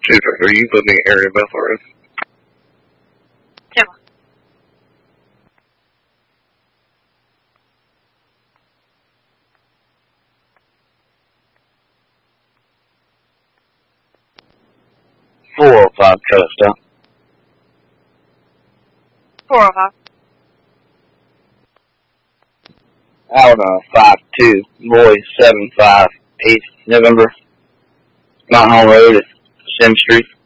Are you putting the area buffer in? Yeah. $405 custom. 405. Alabama 52, Boy 75, 8th November. Mount Home Road at Sim Street.